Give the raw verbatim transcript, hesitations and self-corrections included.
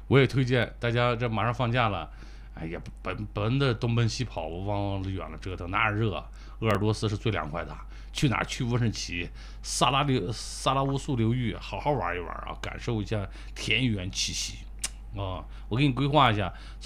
我也推荐大家，这马上放假了，哎呀，本本的东奔西跑，往远了折腾，哪儿热？鄂尔多斯是最凉快的。去哪儿？去乌申奇、萨拉流、萨拉乌苏流域，好好玩一玩啊，感受一下田园气息啊！我给你规划一下，